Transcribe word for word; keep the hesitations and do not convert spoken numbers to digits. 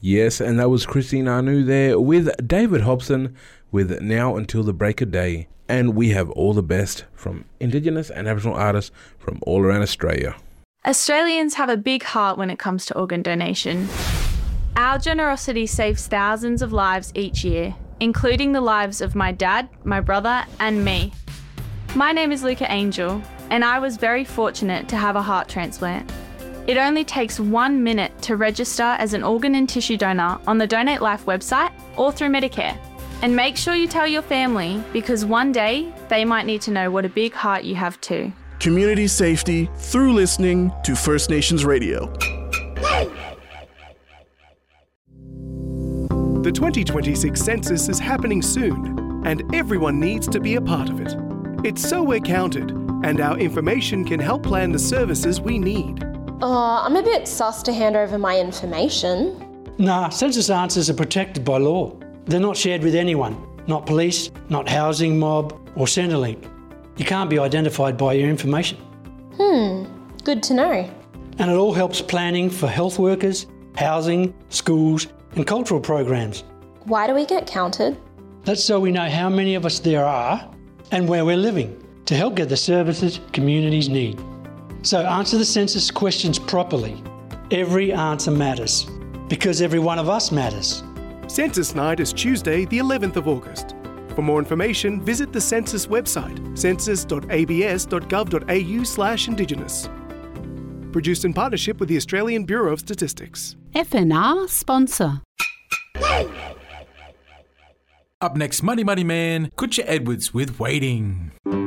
Yes, and that was Christine Anu there with David Hobson with Now Until the Break of Day. And we have all the best from Indigenous and Aboriginal artists from all around Australia. Australians have a big heart when it comes to organ donation. Our generosity saves thousands of lives each year, including the lives of my dad, my brother, and me. My name is Luca Angel, and I was very fortunate to have a heart transplant. It only takes one minute to register as an organ and tissue donor on the Donate Life website or through Medicare. And make sure you tell your family, because one day they might need to know what a big heart you have too. Community safety through listening to First Nations Radio. The twenty twenty-six census is happening soon, and everyone needs to be a part of it. It's so we're counted, and our information can help plan the services we need. Oh, I'm a bit sus to hand over my information. Nah, census answers are protected by law. They're not shared with anyone, not police, not housing mob or Centrelink. You can't be identified by your information. Hmm, good to know. And it all helps planning for health workers, housing, schools and cultural programs. Why do we get counted? That's so we know how many of us there are and where we're living to help get the services communities need. So answer the census questions properly. Every answer matters, because every one of us matters. Census Night is Tuesday, the eleventh of August. For more information, visit the Census website, census dot a b s dot gov dot a u slash indigenous. Produced in partnership with the Australian Bureau of Statistics. F N R sponsor. Up next, Money Money Man, Kutcha Edwards with Waiting.